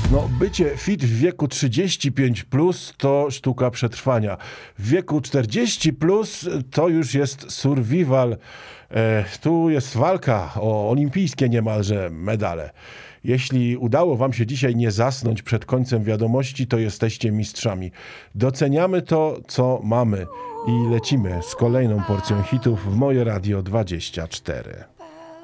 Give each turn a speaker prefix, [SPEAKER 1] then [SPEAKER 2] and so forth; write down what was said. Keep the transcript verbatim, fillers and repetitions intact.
[SPEAKER 1] No, bycie fit w wieku trzydzieści pięć plus to sztuka przetrwania. W wieku czterdzieści plus to już jest survival. E, tu jest walka o olimpijskie niemalże medale. Jeśli udało wam się dzisiaj nie zasnąć przed końcem wiadomości, to jesteście mistrzami. Doceniamy to, co mamy i lecimy z kolejną porcją hitów w Moje Radio dwadzieścia cztery.